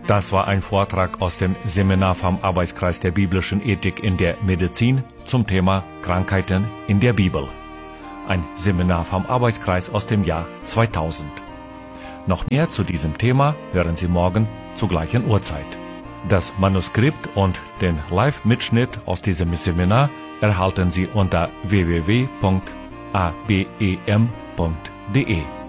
Das war ein Vortrag aus dem Seminar vom Arbeitskreis der biblischen Ethik in der Medizin zum Thema Krankheiten in der Bibel. Ein Seminar vom Arbeitskreis aus dem Jahr 2000. Noch mehr zu diesem Thema hören Sie morgen zur gleichen Uhrzeit. Das Manuskript und den Live-Mitschnitt aus diesem Seminar erhalten Sie unter www.abem.de.